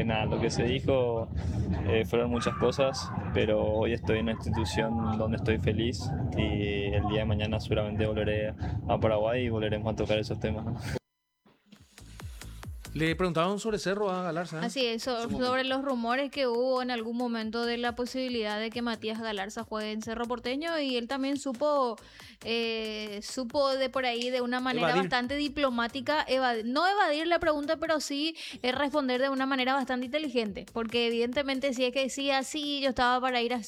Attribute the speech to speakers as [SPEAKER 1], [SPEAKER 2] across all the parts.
[SPEAKER 1] nada, lo que se dijo fueron muchas cosas, pero hoy estoy en una institución donde estoy feliz y el día de mañana seguramente volveré a Paraguay y volveremos a tocar esos temas, ¿no?
[SPEAKER 2] Le preguntaron sobre Cerro a Galarza.
[SPEAKER 3] Así es, sobre los rumores que hubo en algún momento de la posibilidad de que Matías Galarza juegue en Cerro Porteño y él también supo de por ahí de una manera
[SPEAKER 2] Evadir.
[SPEAKER 3] bastante diplomática, no evadir la pregunta, pero sí responder de una manera bastante inteligente, porque evidentemente si es que decía sí, yo estaba para ir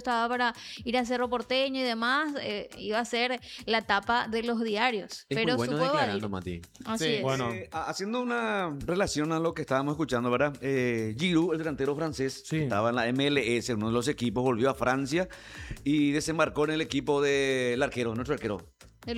[SPEAKER 3] a Cerro Porteño y demás, iba a ser la tapa de los diarios,
[SPEAKER 4] Es
[SPEAKER 3] pero
[SPEAKER 4] muy bueno
[SPEAKER 3] supo
[SPEAKER 4] declarando,
[SPEAKER 3] evadir.
[SPEAKER 4] Mati.
[SPEAKER 3] Así
[SPEAKER 5] Sí,
[SPEAKER 3] es.
[SPEAKER 2] Bueno.
[SPEAKER 5] Haciendo una relación a lo que estábamos escuchando, ¿verdad? Giroud, el delantero francés,
[SPEAKER 2] Sí.
[SPEAKER 5] estaba en la MLS, uno de los equipos, volvió a Francia y desembarcó en el equipo del arquero, nuestro arquero.
[SPEAKER 3] El-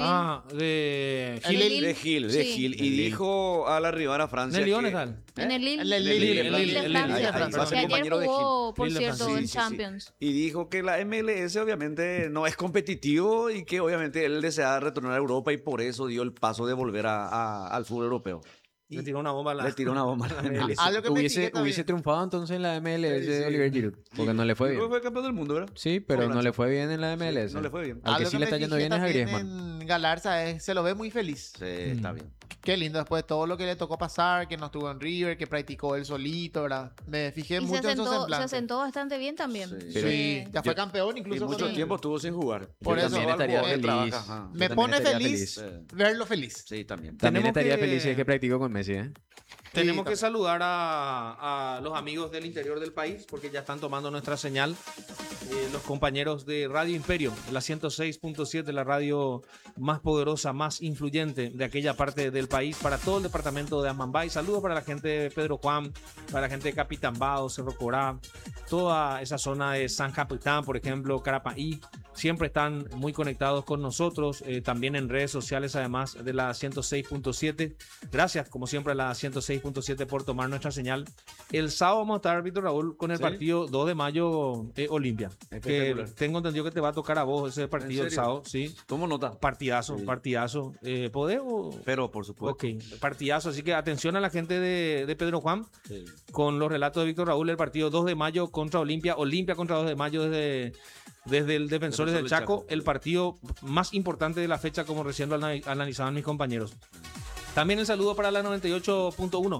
[SPEAKER 2] De
[SPEAKER 3] El
[SPEAKER 2] Gil.
[SPEAKER 3] Lille.
[SPEAKER 5] De Gil,
[SPEAKER 3] Sí.
[SPEAKER 5] Y
[SPEAKER 4] El Lille.
[SPEAKER 5] dijo al arribar a Francia.
[SPEAKER 2] ¿De Lyon
[SPEAKER 5] que-
[SPEAKER 2] es tal?
[SPEAKER 3] En el Lille.
[SPEAKER 5] El
[SPEAKER 3] de
[SPEAKER 2] Lille,
[SPEAKER 3] Francia,
[SPEAKER 5] ahí va a ser
[SPEAKER 3] que ayer
[SPEAKER 5] compañero de
[SPEAKER 3] jugó, por
[SPEAKER 2] Lille de
[SPEAKER 3] cierto,
[SPEAKER 2] Francia.
[SPEAKER 3] en
[SPEAKER 5] Sí.
[SPEAKER 3] Champions.
[SPEAKER 5] Y dijo que la MLS obviamente no es competitivo y que obviamente él deseaba retornar a Europa y por eso dio el paso de volver al fútbol europeo.
[SPEAKER 2] Le tiró una bomba a la...
[SPEAKER 5] Le tiró una bomba a la MLS.
[SPEAKER 6] Algo que me
[SPEAKER 4] Hubiese,
[SPEAKER 6] fijé también.
[SPEAKER 4] hubiese triunfado entonces en la MLS
[SPEAKER 5] Sí, sí.
[SPEAKER 4] de Oliver Giroud, porque no le fue
[SPEAKER 5] Luego
[SPEAKER 4] bien.
[SPEAKER 5] fue campeón del mundo, ¿verdad?
[SPEAKER 4] Sí, pero
[SPEAKER 5] Con
[SPEAKER 4] no
[SPEAKER 5] Francia.
[SPEAKER 4] le fue bien en la MLS.
[SPEAKER 5] No le fue bien.
[SPEAKER 4] Al que
[SPEAKER 6] Algo
[SPEAKER 4] sí
[SPEAKER 6] que
[SPEAKER 4] le
[SPEAKER 6] me
[SPEAKER 4] está yendo
[SPEAKER 6] fijé
[SPEAKER 4] bien es a
[SPEAKER 6] también
[SPEAKER 4] Griezmann.
[SPEAKER 6] en Galarza se lo ve muy feliz.
[SPEAKER 5] Sí, está bien.
[SPEAKER 6] Qué lindo después de todo lo que le tocó pasar, que no estuvo en River, que practicó él solito, ¿verdad? Me fijé
[SPEAKER 3] Y
[SPEAKER 6] mucho en su
[SPEAKER 3] se
[SPEAKER 6] semblante.
[SPEAKER 3] asentó bastante bien también.
[SPEAKER 5] Sí.
[SPEAKER 4] Pero-
[SPEAKER 6] Sí, ya fue
[SPEAKER 4] yo-
[SPEAKER 6] campeón
[SPEAKER 5] Y
[SPEAKER 6] incluso.
[SPEAKER 5] mucho
[SPEAKER 6] con-
[SPEAKER 5] tiempo estuvo sin jugar.
[SPEAKER 6] Por
[SPEAKER 4] Yo
[SPEAKER 6] eso,
[SPEAKER 4] también
[SPEAKER 6] algo
[SPEAKER 4] estaría
[SPEAKER 6] que
[SPEAKER 4] feliz.
[SPEAKER 5] trabaja, ajá.
[SPEAKER 4] Yo
[SPEAKER 6] Me
[SPEAKER 4] también
[SPEAKER 6] pone
[SPEAKER 4] estaría
[SPEAKER 6] feliz
[SPEAKER 5] Sí.
[SPEAKER 6] verlo feliz.
[SPEAKER 5] Sí, también.
[SPEAKER 4] También
[SPEAKER 2] Tenemos
[SPEAKER 4] estaría
[SPEAKER 2] que-
[SPEAKER 4] feliz si es que practicó con Messi, ¿eh?
[SPEAKER 2] Tenemos que
[SPEAKER 6] también.
[SPEAKER 2] saludar a los amigos del interior del país porque ya están tomando nuestra señal. Los compañeros de Radio Imperio, la 106.7, la radio más poderosa, más influyente de aquella parte del país, para todo el departamento de Amambay. Saludos para la gente de Pedro Juan, para la gente de Capitambao, Cerro Corá, toda esa zona de San Capitán, por ejemplo, Carapaí. Siempre están muy conectados con nosotros, también en redes sociales, además de la 106.7. Gracias, como siempre, a la 106.7 por tomar nuestra señal. El sábado vamos a estar, Víctor Raúl, con el
[SPEAKER 5] ¿Sí?
[SPEAKER 2] partido 2 de mayo Olimpia. Que
[SPEAKER 5] Espectacular.
[SPEAKER 2] tengo entendido que te va a tocar a vos ese partido el
[SPEAKER 5] serio?
[SPEAKER 2] sábado, sí.
[SPEAKER 5] ¿Cómo nota?
[SPEAKER 2] Partidazo,
[SPEAKER 5] Sí.
[SPEAKER 2] partidazo. ¿Podés o...?
[SPEAKER 5] Pero, por supuesto.
[SPEAKER 2] Ok, partidazo. Así que atención a la gente de Pedro Juan
[SPEAKER 5] Sí.
[SPEAKER 2] con los relatos de Víctor Raúl, el partido 2 de mayo contra Olimpia. Olimpia contra 2 de mayo desde el Defensores del Chaco, el partido más importante de la fecha, como recién lo analizaban mis compañeros. También el saludo para la 98.1,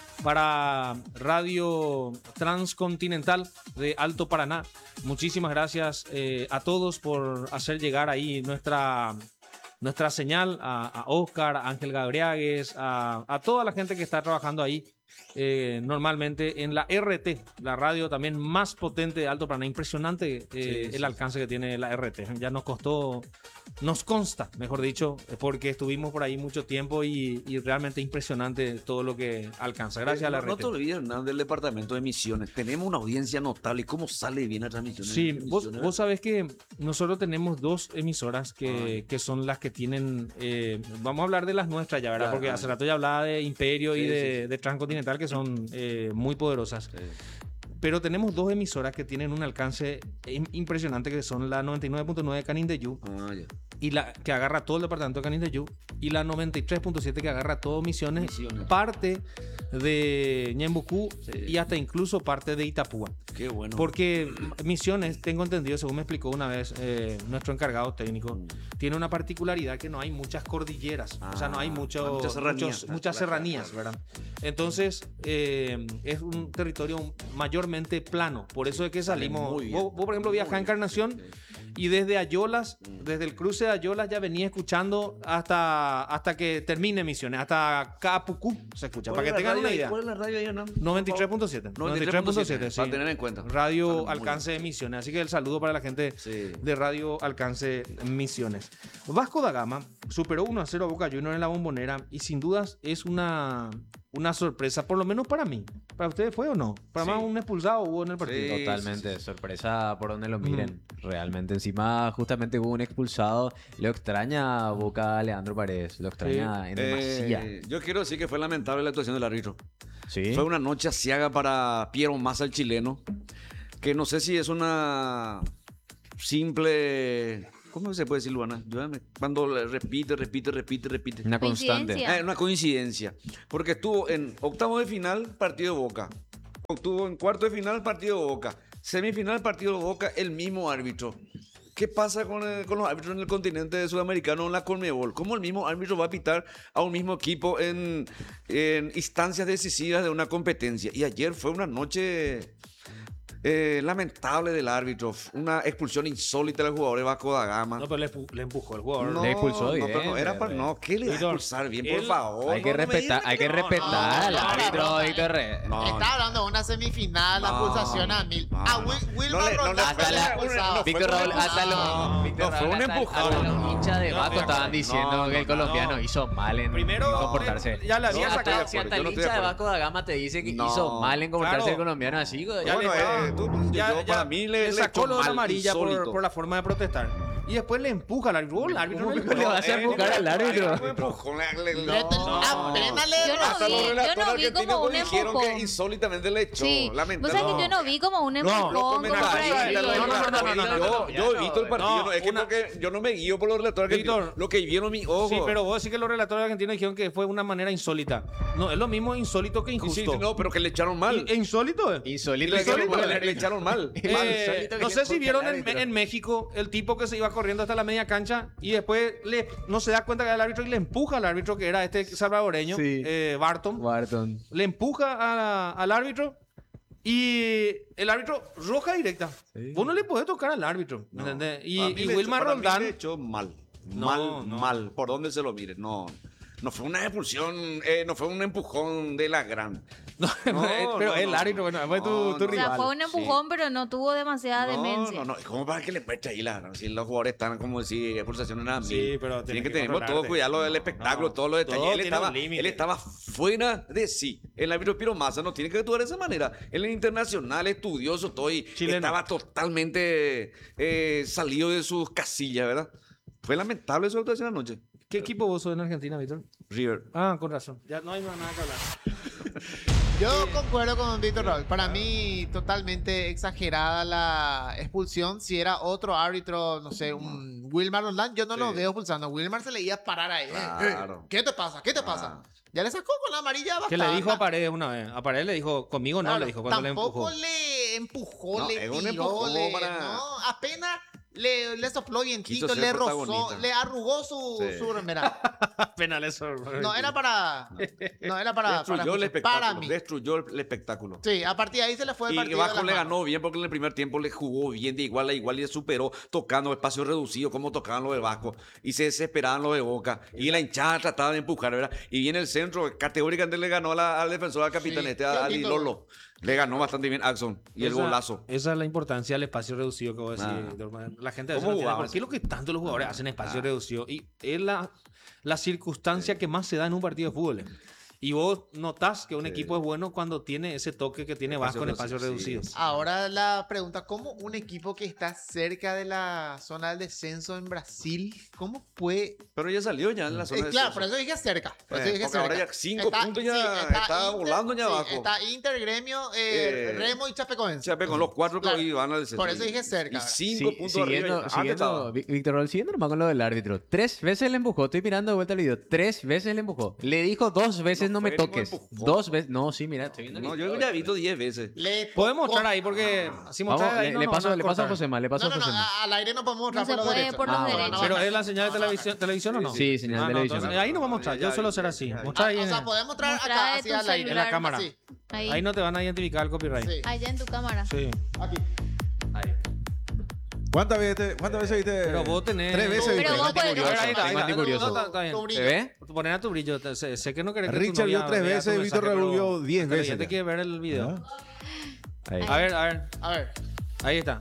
[SPEAKER 2] para Radio Transcontinental de Alto Paraná. Muchísimas gracias a todos por hacer llegar ahí nuestra señal, a Oscar, a Ángel Gabriagues, a toda la gente que está trabajando ahí. Normalmente en la RT, la radio también más potente de Alto Paraná. Impresionante el alcance que tiene la RT. Ya nos consta, mejor dicho, porque estuvimos por ahí mucho tiempo y realmente impresionante todo lo que alcanza. Gracias a la
[SPEAKER 5] No
[SPEAKER 2] RT.
[SPEAKER 5] te olvides, Hernán, del departamento de Misiones. Tenemos una audiencia notable. ¿Cómo sale bien la transmisión?
[SPEAKER 2] Sí,
[SPEAKER 5] en
[SPEAKER 2] vos
[SPEAKER 5] Misiones?
[SPEAKER 2] sabés que nosotros tenemos dos emisoras que son las que tienen, vamos a hablar de las nuestras ya, ¿verdad?
[SPEAKER 5] Claro,
[SPEAKER 2] Porque
[SPEAKER 5] claro.
[SPEAKER 2] hace rato ya hablaba de Imperio y
[SPEAKER 5] Sí,
[SPEAKER 2] de Transcontinental, que son muy poderosas.
[SPEAKER 5] Sí.
[SPEAKER 2] Pero tenemos dos emisoras que tienen un alcance impresionante, que son la 99.9 Canindeyú
[SPEAKER 5] Ah, ya.
[SPEAKER 2] y la que agarra todo el departamento de Canindeyú, y la 93.7 que agarra todo Misiones,
[SPEAKER 5] Misiones.
[SPEAKER 2] parte de Ñembucú
[SPEAKER 5] Sí.
[SPEAKER 2] y hasta incluso parte de Itapúa.
[SPEAKER 5] Qué bueno.
[SPEAKER 2] Porque Misiones, tengo entendido, según me explicó una vez nuestro encargado técnico, tiene una particularidad que no hay muchas cordilleras, o sea, no hay muchas
[SPEAKER 5] muchas serranías.
[SPEAKER 2] serranías, ¿verdad? Entonces, es un territorio mayormente plano, por eso es que salimos.
[SPEAKER 5] muy bien.
[SPEAKER 2] Vos, por ejemplo, viajás a Encarnación y desde Ayolas, desde el cruce de Ayolas ya venía escuchando hasta que termine Misiones, hasta Capucú se escucha, para que tengan una idea.
[SPEAKER 5] ¿Cuál es la radio ahí, Hernán?
[SPEAKER 2] 93.7. 93.7, sí.
[SPEAKER 5] Para tener en cuenta.
[SPEAKER 2] Radio
[SPEAKER 5] Muy
[SPEAKER 2] Alcance de Misiones. Así que el saludo para la gente
[SPEAKER 5] Sí.
[SPEAKER 2] de Radio Alcance Misiones. Vasco da Gama superó 1-0 a Boca Juniors en la Bombonera y sin dudas es una sorpresa, por lo menos para mí. ¿Para ustedes fue o no? Para
[SPEAKER 5] Sí.
[SPEAKER 2] más un expulsado hubo en el partido.
[SPEAKER 5] Sí.
[SPEAKER 4] Totalmente, sorpresa por donde lo miren. Realmente, encima, justamente hubo un expulsado. Lo extraña a Boca a Leandro Paredes. Lo extraña en demasía.
[SPEAKER 5] Yo quiero decir que fue lamentable la actuación del árbitro.
[SPEAKER 4] Sí.
[SPEAKER 5] Fue una noche asiaga para Piero Massa, el chileno, que no sé si es una simple... ¿Cómo se puede decir, Luana? Ayúdame. Cuando le repite.
[SPEAKER 4] Una constante.
[SPEAKER 3] Coincidencia.
[SPEAKER 5] Una coincidencia. Porque estuvo en octavo de final, partido de Boca. Tuvo en cuarto de final partido de Boca, semifinal partido de Boca, el mismo árbitro. ¿Qué pasa con los árbitros en el continente sudamericano en la Conmebol? ¿Cómo el mismo árbitro va a pitar a un mismo equipo en instancias decisivas de una competencia? Y ayer fue una noche lamentable del árbitro, una expulsión insólita del jugador de Vasco da Gama.
[SPEAKER 2] No, pero le empujó el jugador.
[SPEAKER 5] No,
[SPEAKER 4] Le expulsó
[SPEAKER 5] no,
[SPEAKER 4] bien,
[SPEAKER 5] pero no era para no, ¿qué le va a
[SPEAKER 2] Víctor,
[SPEAKER 5] expulsar bien, por
[SPEAKER 2] él-
[SPEAKER 5] favor?
[SPEAKER 4] Hay que
[SPEAKER 5] No, no me
[SPEAKER 4] respetar,
[SPEAKER 5] digas
[SPEAKER 4] hay que respetar al
[SPEAKER 6] no,
[SPEAKER 4] árbitro,
[SPEAKER 6] no,
[SPEAKER 4] Víctor
[SPEAKER 5] No,
[SPEAKER 6] Está hablando de una semifinal, la
[SPEAKER 5] No,
[SPEAKER 6] pulsación a mil.
[SPEAKER 5] no,
[SPEAKER 6] A
[SPEAKER 5] no.
[SPEAKER 6] Wilmar
[SPEAKER 5] No le- no le-
[SPEAKER 6] Roldán
[SPEAKER 4] hasta
[SPEAKER 6] fue
[SPEAKER 4] la-
[SPEAKER 6] expulsado.
[SPEAKER 5] no,
[SPEAKER 4] Víctor Raúl, hasta los, Víctor
[SPEAKER 5] no, fue
[SPEAKER 4] Raúl,
[SPEAKER 5] un
[SPEAKER 4] hasta
[SPEAKER 5] empujón.
[SPEAKER 4] los hinchas de
[SPEAKER 2] No,
[SPEAKER 4] Vasco
[SPEAKER 2] no,
[SPEAKER 4] estaban diciendo
[SPEAKER 5] no,
[SPEAKER 4] que el
[SPEAKER 5] no,
[SPEAKER 4] colombiano
[SPEAKER 2] no.
[SPEAKER 4] hizo mal en
[SPEAKER 2] Primero,
[SPEAKER 4] comportarse.
[SPEAKER 2] ya la
[SPEAKER 4] Si
[SPEAKER 2] había
[SPEAKER 4] hasta,
[SPEAKER 2] sacado.
[SPEAKER 4] si hasta
[SPEAKER 5] Yo
[SPEAKER 4] el
[SPEAKER 5] no estoy
[SPEAKER 4] hincha
[SPEAKER 5] de
[SPEAKER 4] de
[SPEAKER 5] acuerdo.
[SPEAKER 4] Vasco da Gama te dice que
[SPEAKER 5] No.
[SPEAKER 4] hizo mal en comportarse
[SPEAKER 2] Claro.
[SPEAKER 4] el colombiano así,
[SPEAKER 2] Ya
[SPEAKER 5] Bueno, para mí le
[SPEAKER 2] sacó
[SPEAKER 5] echó
[SPEAKER 2] lo de la
[SPEAKER 5] mal,
[SPEAKER 2] amarilla
[SPEAKER 5] insólito.
[SPEAKER 2] por la forma de protestar. Y después le empuja al árbitro. El árbitro no le
[SPEAKER 4] le vas a empujar al árbitro?
[SPEAKER 6] Apenas le
[SPEAKER 3] Yo no
[SPEAKER 5] Hasta
[SPEAKER 3] vi,
[SPEAKER 5] los
[SPEAKER 3] yo
[SPEAKER 5] relatores
[SPEAKER 3] no vi
[SPEAKER 5] argentinos
[SPEAKER 3] como un
[SPEAKER 5] dijeron
[SPEAKER 3] empujón.
[SPEAKER 5] que insólitamente le echó.
[SPEAKER 3] Sí, vos
[SPEAKER 5] Lamentable.
[SPEAKER 3] sabés que yo no vi como un empujón,
[SPEAKER 5] Los
[SPEAKER 3] como para
[SPEAKER 5] comentaristas,
[SPEAKER 3] decir,
[SPEAKER 5] los
[SPEAKER 2] no, no, no,
[SPEAKER 5] relatores,
[SPEAKER 2] no, no,
[SPEAKER 5] yo he visto el partido,
[SPEAKER 2] no,
[SPEAKER 5] no, es que
[SPEAKER 2] una-
[SPEAKER 5] porque yo no me guío por los relatores
[SPEAKER 2] Víctor,
[SPEAKER 5] argentinos, lo que vieron mis ojos.
[SPEAKER 2] Sí, pero vos decís que los relatores argentinos dijeron que fue una manera insólita. No, es lo mismo insólito que
[SPEAKER 5] Sí,
[SPEAKER 2] injusto.
[SPEAKER 5] sí, no, pero que le echaron mal.
[SPEAKER 2] ¿Insólito?
[SPEAKER 4] Insólito.
[SPEAKER 5] Le echaron mal.
[SPEAKER 4] insólito que
[SPEAKER 2] No
[SPEAKER 4] le
[SPEAKER 2] sé si
[SPEAKER 4] empuja
[SPEAKER 2] vieron
[SPEAKER 4] al
[SPEAKER 2] en,
[SPEAKER 4] árbitro.
[SPEAKER 2] en México el tipo que se iba corriendo hasta la media cancha y después no se da cuenta que era el árbitro y le empuja al árbitro, que era este salvadoreño,
[SPEAKER 4] Sí.
[SPEAKER 2] Barton.
[SPEAKER 4] Barton.
[SPEAKER 2] Le empuja al árbitro y el árbitro roja directa.
[SPEAKER 4] Sí.
[SPEAKER 2] Vos no le podés tocar al árbitro.
[SPEAKER 5] No.
[SPEAKER 2] ¿Entendés?
[SPEAKER 5] Para
[SPEAKER 2] Y,
[SPEAKER 5] mí
[SPEAKER 2] y
[SPEAKER 5] le
[SPEAKER 2] Wilmar
[SPEAKER 5] echó- para mí
[SPEAKER 2] Roldán.
[SPEAKER 5] le echó mal.
[SPEAKER 2] No, no.
[SPEAKER 5] Mal. Por donde se lo mire. No. No fue una expulsión, no fue un empujón de la gran.
[SPEAKER 2] No, pero el
[SPEAKER 5] no.
[SPEAKER 2] árbitro, bueno, fue tu
[SPEAKER 5] No,
[SPEAKER 3] O sea,
[SPEAKER 2] rival.
[SPEAKER 3] fue un empujón, pero no tuvo demasiada demencia.
[SPEAKER 5] No, es como para que le peche ahí la gran. Si los jugadores están como decir, expulsación en
[SPEAKER 2] Sí, pero
[SPEAKER 5] tienen que
[SPEAKER 2] tenés que
[SPEAKER 5] tener todo
[SPEAKER 2] controlarte.
[SPEAKER 5] cuidado del espectáculo,
[SPEAKER 2] No,
[SPEAKER 5] todos los detalles.
[SPEAKER 2] todo
[SPEAKER 5] Él
[SPEAKER 2] tiene un
[SPEAKER 5] estaba,
[SPEAKER 2] límite.
[SPEAKER 5] él estaba fuera de sí. El árbitro Piro Massa no tiene que actuar de esa manera. Él es internacional, estudioso, todo y
[SPEAKER 2] Chileno.
[SPEAKER 5] estaba totalmente salido de sus casillas, ¿verdad? Fue lamentable su actuación anoche.
[SPEAKER 2] ¿Qué equipo vos sos en Argentina, Víctor?
[SPEAKER 5] River.
[SPEAKER 2] Ah, con razón. Ya no hay nada que hablar.
[SPEAKER 6] Yo concuerdo con Víctor Raúl. Para mí, totalmente exagerada la expulsión. Si era otro árbitro, no sé, un Wilmar Roldán, yo no lo
[SPEAKER 5] Sí.
[SPEAKER 6] veo expulsando. Wilmar se le iba a parar ahí.
[SPEAKER 5] Claro.
[SPEAKER 6] ¿Qué te pasa? ¿Qué te pasa? Ya le sacó con la amarilla
[SPEAKER 2] Que
[SPEAKER 6] bastante.
[SPEAKER 2] le dijo a Paredes una vez. A Paredes le dijo, conmigo no,
[SPEAKER 6] Claro,
[SPEAKER 2] le dijo cuando le
[SPEAKER 6] tampoco
[SPEAKER 2] empujó.
[SPEAKER 6] le empujó,
[SPEAKER 5] No,
[SPEAKER 6] le
[SPEAKER 5] es un
[SPEAKER 6] tiró,
[SPEAKER 5] empujón
[SPEAKER 6] le-
[SPEAKER 5] para-
[SPEAKER 6] no, apenas le sopló vientito,
[SPEAKER 5] Quiso ser
[SPEAKER 6] le rozó,
[SPEAKER 5] protagonista.
[SPEAKER 6] le arrugó su remera.
[SPEAKER 2] Penal eso.
[SPEAKER 6] No era para. No era para.
[SPEAKER 5] Destruyó el
[SPEAKER 6] para
[SPEAKER 5] espectáculo.
[SPEAKER 6] mí.
[SPEAKER 5] Destruyó el espectáculo.
[SPEAKER 6] Sí, a partir de ahí se le fue el
[SPEAKER 5] Y
[SPEAKER 6] partido.
[SPEAKER 5] Vasco
[SPEAKER 6] de
[SPEAKER 5] le
[SPEAKER 6] las
[SPEAKER 5] ganó bien porque en el primer tiempo le jugó bien de igual a igual y le superó tocando espacio reducido como tocaban los de Vasco y se desesperaban los de Boca y la hinchada trataba de empujar, ¿verdad? Y viene el centro, categóricamente le ganó al defensor, al capitán
[SPEAKER 6] Sí,
[SPEAKER 5] este,
[SPEAKER 6] qué
[SPEAKER 5] a Ali
[SPEAKER 6] lindo.
[SPEAKER 5] Lolo. Le ganó bastante bien Axon y el golazo.
[SPEAKER 2] Esa es la importancia del espacio reducido que vos decís.
[SPEAKER 5] Ah.
[SPEAKER 2] La gente a veces
[SPEAKER 5] ¿Cómo
[SPEAKER 2] no entiende
[SPEAKER 5] jugaba
[SPEAKER 2] por qué es lo que tanto los jugadores hacen espacio reducido. Y es la circunstancia que más se da en un partido de fútbol. Y vos notás que un equipo es bueno cuando tiene ese toque que tiene Vasco en espacio reducido.
[SPEAKER 6] Ahora la pregunta, ¿cómo un equipo que está cerca de la zona del descenso en Brasil, cómo puede...
[SPEAKER 5] Pero ya salió ya en la zona de
[SPEAKER 6] claro,
[SPEAKER 5] descenso.
[SPEAKER 6] por eso dije cerca. Por eso dije
[SPEAKER 5] porque ahora
[SPEAKER 6] cerca.
[SPEAKER 5] ya 5 puntos ya está volando ya abajo.
[SPEAKER 6] Está Inter, Gremio, Remo y Chapecoense.
[SPEAKER 5] Chape con los 4 que
[SPEAKER 6] Claro.
[SPEAKER 5] hoy van al descenso.
[SPEAKER 6] Por eso dije cerca.
[SPEAKER 5] Y 5 puntos arriba.
[SPEAKER 4] Siguiendo, Víctor Raúl, siguiendo nomás con lo del árbitro. 3 veces le empujó. Estoy mirando de vuelta el video. 3 veces le empujó. Le dijo 2 veces no me
[SPEAKER 5] fue ningún
[SPEAKER 4] toques.
[SPEAKER 5] empujón.
[SPEAKER 4] 2 veces. No, sí, mira, estoy viendo el
[SPEAKER 5] No,
[SPEAKER 4] video.
[SPEAKER 5] yo ya he visto 10 veces.
[SPEAKER 6] Le
[SPEAKER 2] Podemos
[SPEAKER 6] tocó-
[SPEAKER 2] mostrar ahí porque si
[SPEAKER 4] Vamos,
[SPEAKER 2] mostrar ahí
[SPEAKER 4] le,
[SPEAKER 2] no
[SPEAKER 4] le
[SPEAKER 2] nos
[SPEAKER 4] paso,
[SPEAKER 2] van
[SPEAKER 4] le paso a
[SPEAKER 2] cortar.
[SPEAKER 4] José le paso
[SPEAKER 6] No,
[SPEAKER 4] a
[SPEAKER 6] no,
[SPEAKER 4] José
[SPEAKER 6] al aire no podemos mostrar
[SPEAKER 3] No se
[SPEAKER 6] por los
[SPEAKER 3] puede
[SPEAKER 6] derechos.
[SPEAKER 3] por los
[SPEAKER 6] no,
[SPEAKER 3] derechos.
[SPEAKER 6] no,
[SPEAKER 2] Pero
[SPEAKER 6] no,
[SPEAKER 2] es la señal de
[SPEAKER 6] no,
[SPEAKER 2] televisión o no?
[SPEAKER 4] Sí, señal de
[SPEAKER 2] no,
[SPEAKER 4] televisión.
[SPEAKER 2] entonces, ahí no vamos a mostrar. Yo suelo ser así. Mostrar ahí
[SPEAKER 6] O sea,
[SPEAKER 2] en,
[SPEAKER 6] podemos mostrar
[SPEAKER 3] Mostrar
[SPEAKER 6] acá
[SPEAKER 3] de
[SPEAKER 6] hacia
[SPEAKER 3] tu
[SPEAKER 6] el aire.
[SPEAKER 2] en la
[SPEAKER 3] celular.
[SPEAKER 2] cámara.
[SPEAKER 6] Así.
[SPEAKER 2] Ahí no te van a identificar el copyright.
[SPEAKER 6] Sí.
[SPEAKER 3] Allá en tu cámara.
[SPEAKER 2] Sí.
[SPEAKER 6] Aquí.
[SPEAKER 2] Ahí.
[SPEAKER 7] ¿Cuántas veces viste?
[SPEAKER 2] Pero vos tenés.
[SPEAKER 7] 3 veces
[SPEAKER 3] Pero
[SPEAKER 7] viste.
[SPEAKER 3] vos podés-
[SPEAKER 2] A ver, ahí está, ahí
[SPEAKER 4] Tengo
[SPEAKER 2] está.
[SPEAKER 4] anticurioso.
[SPEAKER 2] No, está bien.
[SPEAKER 6] Tu brillo.
[SPEAKER 4] ¿Se ve?
[SPEAKER 2] Poner a tu brillo. Sé que no querés que tu
[SPEAKER 7] Richard
[SPEAKER 2] novia
[SPEAKER 7] vio 3
[SPEAKER 2] vea tu
[SPEAKER 7] veces, Víctor
[SPEAKER 2] mensaje,
[SPEAKER 7] Raúl
[SPEAKER 2] pero
[SPEAKER 7] vio 10
[SPEAKER 2] el
[SPEAKER 7] veces.
[SPEAKER 2] televidente
[SPEAKER 7] ya.
[SPEAKER 2] quiere ver el video.
[SPEAKER 4] Ahí.
[SPEAKER 2] A ver, a ver.
[SPEAKER 6] A ver.
[SPEAKER 2] Ahí está.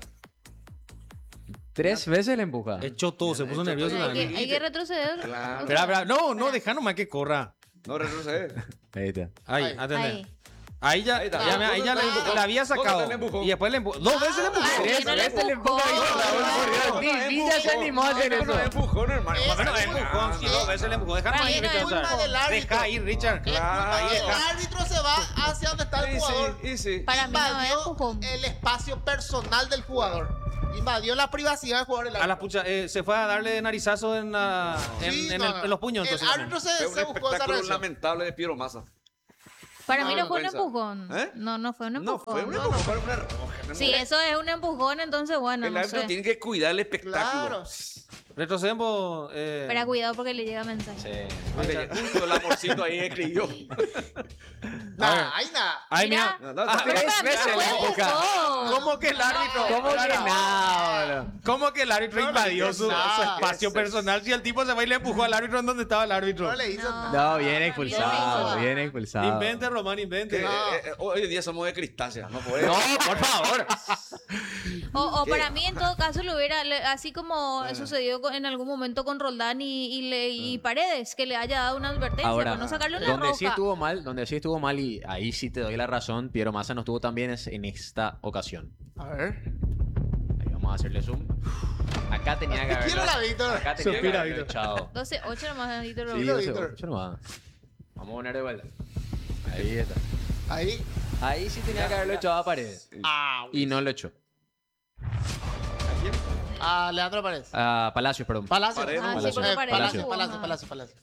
[SPEAKER 4] 3 veces le empuja.
[SPEAKER 2] Echó todo, se puso nervioso.
[SPEAKER 3] Hay que retroceder.
[SPEAKER 5] Claro.
[SPEAKER 2] Espera, espera. No, deja nomás que corra.
[SPEAKER 5] No retrocede.
[SPEAKER 4] Ahí está.
[SPEAKER 2] Ahí,
[SPEAKER 6] Ahí.
[SPEAKER 2] atende.
[SPEAKER 3] Ahí.
[SPEAKER 2] Ahí ya,
[SPEAKER 5] Ahí está.
[SPEAKER 2] ahí ya la había sacado.
[SPEAKER 5] Le empujó.
[SPEAKER 2] Y después le empujó. 2 veces le empujó.
[SPEAKER 3] Ay, no le empujó.
[SPEAKER 4] Ni ya se animó a hacer eso.
[SPEAKER 5] No empujó, hermano.
[SPEAKER 2] Bueno, empujó, sí, 2 veces le empujó. Déjame
[SPEAKER 3] Para
[SPEAKER 2] ahí,
[SPEAKER 3] mí no es
[SPEAKER 2] Richard.
[SPEAKER 6] culpa del árbitro.
[SPEAKER 2] Deja ahí, Richard.
[SPEAKER 5] Claro.
[SPEAKER 6] El árbitro se va hacia donde está el
[SPEAKER 5] Y
[SPEAKER 6] jugador.
[SPEAKER 5] sí, y sí.
[SPEAKER 3] Para mí no es
[SPEAKER 6] Invadió
[SPEAKER 3] empujón.
[SPEAKER 6] el espacio personal del jugador. Invadió la privacidad del jugador. El
[SPEAKER 2] A la
[SPEAKER 6] árbitro.
[SPEAKER 2] pucha, se fue a darle narizazo en
[SPEAKER 6] Sí,
[SPEAKER 2] en
[SPEAKER 6] no,
[SPEAKER 2] los puños.
[SPEAKER 6] El
[SPEAKER 2] entonces,
[SPEAKER 6] árbitro
[SPEAKER 5] Fue un
[SPEAKER 6] se buscó esa
[SPEAKER 5] espectáculo
[SPEAKER 6] reacción.
[SPEAKER 5] lamentable de Piero Massa.
[SPEAKER 3] Para mí
[SPEAKER 5] Una
[SPEAKER 3] no fue un
[SPEAKER 5] vergüenza.
[SPEAKER 3] empujón.
[SPEAKER 5] ¿Eh?
[SPEAKER 3] No fue un
[SPEAKER 5] No,
[SPEAKER 3] empujón.
[SPEAKER 5] fue un empujón para una roja. ¿no?
[SPEAKER 3] Si eso es un empujón, entonces bueno,
[SPEAKER 5] El
[SPEAKER 3] no
[SPEAKER 5] árbitro
[SPEAKER 3] sé.
[SPEAKER 5] tiene que cuidar el espectáculo.
[SPEAKER 6] Claro.
[SPEAKER 2] Retrocedemos.
[SPEAKER 3] Pero cuidado porque le llega mensaje.
[SPEAKER 4] Sí.
[SPEAKER 5] Mira, justo el amorcito ahí escribió.
[SPEAKER 6] Nada, hay nada.
[SPEAKER 2] Ay,
[SPEAKER 3] Mira,
[SPEAKER 2] mira.
[SPEAKER 5] No, no,
[SPEAKER 3] pero
[SPEAKER 4] tres
[SPEAKER 3] para mí
[SPEAKER 4] veces
[SPEAKER 3] no
[SPEAKER 4] le
[SPEAKER 3] fue
[SPEAKER 4] empuja.
[SPEAKER 3] empujón.
[SPEAKER 2] ¿Cómo que el árbitro?
[SPEAKER 4] ¿Cómo que nada, boludo?
[SPEAKER 2] ¿Cómo que el árbitro
[SPEAKER 6] No le
[SPEAKER 2] invadió
[SPEAKER 6] hizo
[SPEAKER 2] su
[SPEAKER 6] nada.
[SPEAKER 2] espacio personal? Si el tipo se va y le empujó al árbitro en donde estaba el árbitro.
[SPEAKER 6] No le hizo
[SPEAKER 3] No.
[SPEAKER 6] nada.
[SPEAKER 4] No, bien
[SPEAKER 3] para mí
[SPEAKER 4] expulsado,
[SPEAKER 3] no.
[SPEAKER 4] bien expulsado.
[SPEAKER 2] Invente, Román, invente.
[SPEAKER 5] Hoy en día somos de cristácea, no podemos.
[SPEAKER 4] No, por favor.
[SPEAKER 3] O
[SPEAKER 5] ¿Qué?
[SPEAKER 3] para mí, en todo caso, así como sucedió en algún momento con Roldán y Paredes, que le haya dado una advertencia
[SPEAKER 4] Ahora,
[SPEAKER 3] por no sacarle una
[SPEAKER 4] donde
[SPEAKER 3] roja.
[SPEAKER 4] sí estuvo mal, y ahí sí te doy la razón, Piero Massa no estuvo tan bien es en esta ocasión.
[SPEAKER 6] A ver.
[SPEAKER 4] Ahí vamos a hacerle zoom. Acá tenía que haberlo.
[SPEAKER 6] Quiero la Víctor.
[SPEAKER 4] Acá tenía que
[SPEAKER 2] Suspira,
[SPEAKER 4] haberlo
[SPEAKER 2] Víctor.
[SPEAKER 4] echado.
[SPEAKER 3] 12-8 nomás, Víctor.
[SPEAKER 4] Sí,
[SPEAKER 6] Víctor.
[SPEAKER 4] 12-8 nomás. Vamos a poner de vuelta. Ahí está.
[SPEAKER 6] Ahí.
[SPEAKER 4] Ahí sí tenía que haberlo echado a Paredes.
[SPEAKER 6] Ah,
[SPEAKER 4] Y no lo echó.
[SPEAKER 6] a Leandro Paredes.
[SPEAKER 4] A Palacios, perdón.
[SPEAKER 6] Palacio.
[SPEAKER 5] Paredes,
[SPEAKER 3] Ah, sí,
[SPEAKER 4] Palacio.
[SPEAKER 3] porque Paredes
[SPEAKER 6] Palacio,
[SPEAKER 3] jugó,
[SPEAKER 6] Palacio,
[SPEAKER 3] ajá.
[SPEAKER 6] Palacio.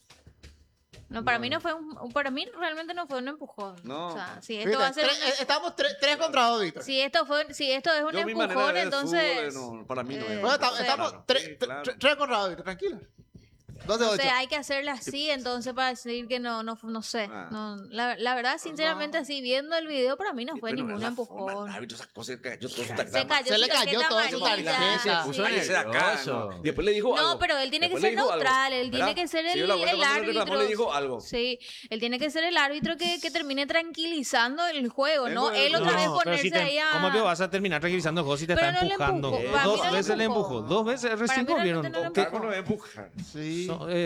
[SPEAKER 3] No, para mí no fue para mí realmente no fue un empujón.
[SPEAKER 5] No.
[SPEAKER 3] O sea, si esto va a ser
[SPEAKER 6] Estamos 3 contra 2, Víctor.
[SPEAKER 3] si esto es un
[SPEAKER 5] Yo mi manera de
[SPEAKER 3] empujón,
[SPEAKER 5] ver el
[SPEAKER 3] entonces
[SPEAKER 5] fútbol, no, para mí no es.
[SPEAKER 6] Bueno,
[SPEAKER 3] no sé.
[SPEAKER 6] estamos
[SPEAKER 5] Claro,
[SPEAKER 6] 3
[SPEAKER 5] sí, claro.
[SPEAKER 6] contra 2, Víctor, tranquilo. 2 de
[SPEAKER 3] no
[SPEAKER 6] 8.
[SPEAKER 3] sé, hay que hacerla así, entonces para decir que no sé.
[SPEAKER 5] Ah.
[SPEAKER 3] No, la verdad, sinceramente, así viendo el video, para mí no fue
[SPEAKER 5] Pero
[SPEAKER 3] ningún
[SPEAKER 5] la forma
[SPEAKER 3] empujón.
[SPEAKER 5] del árbitro, esas cosas que cayó todo su
[SPEAKER 3] Se
[SPEAKER 5] tarjeta.
[SPEAKER 3] cayó
[SPEAKER 6] Se le
[SPEAKER 3] su
[SPEAKER 6] cayó
[SPEAKER 3] tarjeta
[SPEAKER 6] todo su
[SPEAKER 3] amarilla,
[SPEAKER 6] tarjeta.
[SPEAKER 3] sí.
[SPEAKER 4] Puso
[SPEAKER 5] Ahí se da acá,
[SPEAKER 4] nervioso.
[SPEAKER 5] ¿no? Después le dijo
[SPEAKER 3] No,
[SPEAKER 5] algo.
[SPEAKER 3] pero él tiene que
[SPEAKER 5] Después le
[SPEAKER 3] ser
[SPEAKER 5] dijo algo,
[SPEAKER 3] neutral, él tiene
[SPEAKER 5] ¿verdad?
[SPEAKER 3] que ser
[SPEAKER 5] Se dio la vuelta
[SPEAKER 3] el
[SPEAKER 5] cuando le reclamó,
[SPEAKER 3] árbitro.
[SPEAKER 5] le dijo algo.
[SPEAKER 3] Sí, él tiene que ser el árbitro que termine tranquilizando el juego, ¿no?
[SPEAKER 5] Bueno,
[SPEAKER 3] Él otra vez
[SPEAKER 2] No, pero
[SPEAKER 3] ponerse
[SPEAKER 2] si te,
[SPEAKER 3] ahí a...
[SPEAKER 2] ¿cómo que vas a terminar tranquilizando el juego si te
[SPEAKER 3] Pero
[SPEAKER 2] está
[SPEAKER 3] no le
[SPEAKER 2] empujando?
[SPEAKER 3] empujó. Para mí
[SPEAKER 2] Dos
[SPEAKER 3] no le
[SPEAKER 2] veces le
[SPEAKER 3] empujó.
[SPEAKER 2] empujó. Dos veces recién
[SPEAKER 3] mí realmente
[SPEAKER 2] volvieron.
[SPEAKER 3] no le
[SPEAKER 2] ¿Qué?
[SPEAKER 5] Cargo no va a empujar.
[SPEAKER 6] Sí.